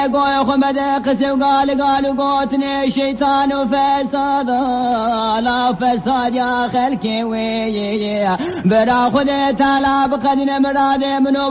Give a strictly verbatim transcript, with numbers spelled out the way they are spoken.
قوي خمد قسي وقال قال قوتني شيطان وفساد لا فساد يا خلكي وي برا خذ تلاب قد نمراد منو